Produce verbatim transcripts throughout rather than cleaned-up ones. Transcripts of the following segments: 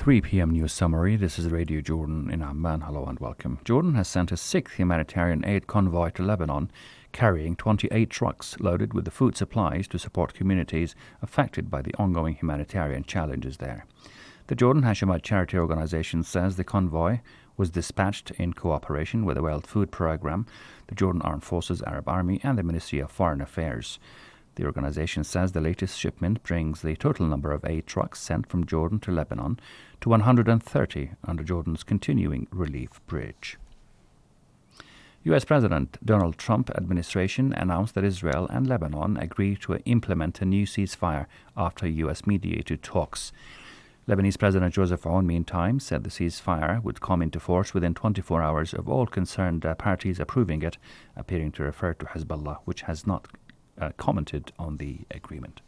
three p.m. news summary. This is Radio Jordan in Amman. Hello and welcome. Jordan has sent a sixth humanitarian aid convoy to Lebanon, carrying twenty-eight trucks loaded with the food supplies to support communities affected by the ongoing humanitarian challenges there. The Jordan Hashemite Charity Organization says the convoy was dispatched in cooperation with the World Food Programme, the Jordan Armed Forces Arab Army and the Ministry of Foreign Affairs. The organization says the latest shipment brings the total number of aid trucks sent from Jordan to Lebanon to one hundred thirty under Jordan's continuing relief bridge. U S President Donald Trump administration announced that Israel and Lebanon agreed to implement a new ceasefire after U S mediated talks. Lebanese President Joseph Aoun, meantime, said the ceasefire would come into force within twenty-four hours of all concerned uh, parties approving it, appearing to refer to Hezbollah, which has not uh, commented on the agreement.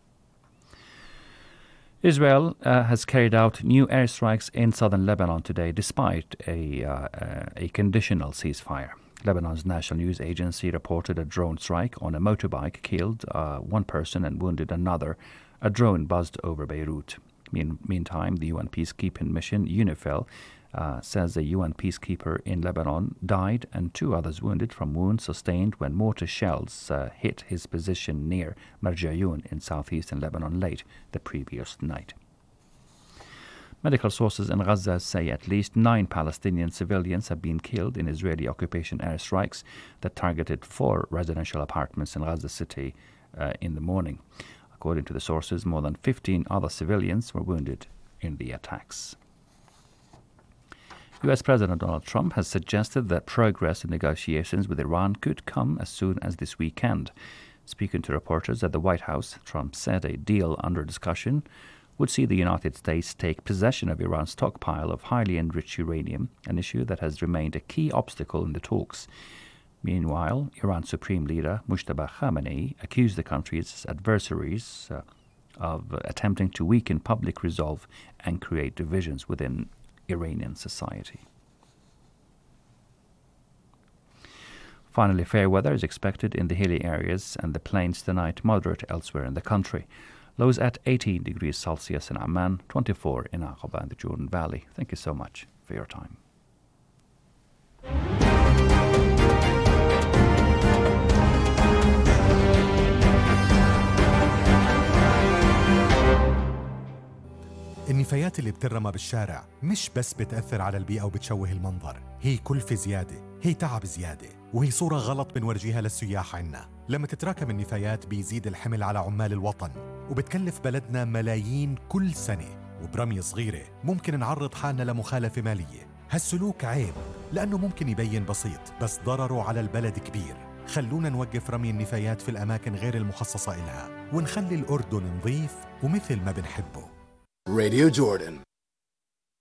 Israel uh, has carried out new airstrikes in southern Lebanon today, despite a, uh, uh, a conditional ceasefire. Lebanon's national news agency reported a drone strike on a motorbike killed uh, one person and wounded another. A drone buzzed over Beirut. Mean, meantime, the U N peacekeeping mission, UNIFIL, uh, says a U N peacekeeper in Lebanon died and two others wounded from wounds sustained when mortar shells uh, hit his position near Marjayoun in southeastern Lebanon late the previous night. Medical sources in Gaza say at least nine Palestinian civilians have been killed in Israeli occupation airstrikes that targeted four residential apartments in Gaza City uh, in the morning. According to the sources, more than fifteen other civilians were wounded in the attacks. U S President Donald Trump has suggested that progress in negotiations with Iran could come as soon as this weekend. Speaking to reporters at the White House, Trump said a deal under discussion would see the United States take possession of Iran's stockpile of highly enriched uranium, an issue that has remained a key obstacle in the talks. Meanwhile, Iran's Supreme Leader Mujtaba Khamenei accused the country's adversaries uh, of uh, attempting to weaken public resolve and create divisions within Iranian society. Finally, fair weather is expected in the hilly areas and the plains tonight, moderate elsewhere in the country. Lows at eighteen degrees Celsius in Amman, twenty-four in Aqaba and the Jordan Valley. Thank you so much for your time. النفايات اللي بترمى بالشارع مش بس بتأثر على البيئة وبتشوه المنظر، هي كلفة زيادة، هي تعب زيادة، وهي صورة غلط بنورجيها للسياح عنا. لما تتراكم النفايات بيزيد الحمل على عمال الوطن، وبتكلف بلدنا ملايين كل سنة، وبرمية صغيرة ممكن نعرض حالنا لمخالفة مالية. هالسلوك عيب لأنه ممكن يبين بسيط، بس ضرره على البلد كبير. خلونا نوقف رمي النفايات في الأماكن غير المخصصة إلها، ونخلي الأردن نظيف ومثل ما بنحبه. Radio Jordan.